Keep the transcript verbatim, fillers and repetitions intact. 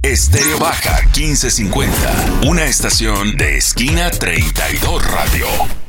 Estéreo Baja quince cincuenta, una estación de Esquina treinta y dos Radio.